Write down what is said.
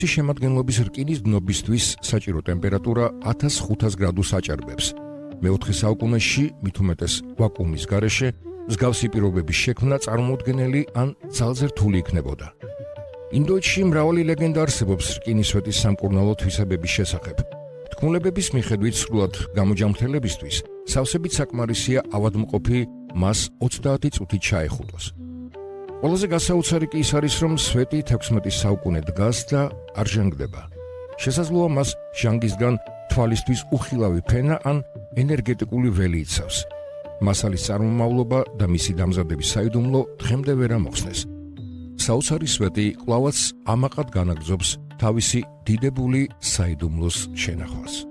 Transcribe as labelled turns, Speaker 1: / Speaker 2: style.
Speaker 1: შემადგენლობის რკინის დნობისთვის საჭირო ტემპერატურა 1500 გრადუს აჭარბებს. მე-4 საუკუნეში, მით უმეტეს ვაკუუმის გარეშე, მსგავსი პირობების შექმნა წარმოუდგენელი ან ძალზე რთული იქნებოდა. ინდოეთში მრავალი ლეგენდა არსებობს რკინის სვეტის სამკურნალო თვისებების შესახებ. თქმულებების მიხედვით სრულად გამოჯამრთელებისთვის სავსებით საკმარისია ავადმყოფი მას 30 წუთით ჩაეხუტოს. ყველაზე გასაოცარი კი ის არის, რომ სვეტი 16 საუკუნე დგას და არ ჟანგდება. შესაძლოა მას ჟანგისგან თვალისთვის უხილავი ფენა ან ენერგეტიკული ველი იცავს. მასალის წარმომავლობა და მისი დამზადების საიდუმლო დღემდე ვერ ამოხსნეს. საოცარი სვეტი კვლავაც ამაყად განაგრძობს თავისი დიდებული საიდუმლოს შენახვას.